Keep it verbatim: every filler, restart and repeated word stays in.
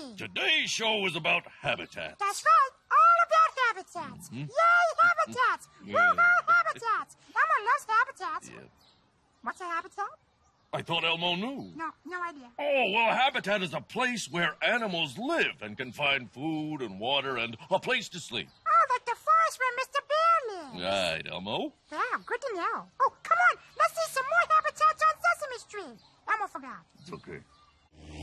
Street. Today's show is about habitats. That's right. All about habitats. Mm-hmm. Yay, habitats. Yeah. Woohoo, habitats. Elmo loves habitats. Yeah. What's a habitat? I thought Elmo knew. No, no idea. Oh, well, a habitat is a place where animals live and can find food and water and a place to sleep. Oh, like the forest where Mister Bear lives. Right, Elmo. Wow, good to know. Oh, come on. Let's see some more habitats on Sesame Street. Elmo forgot. It's okay.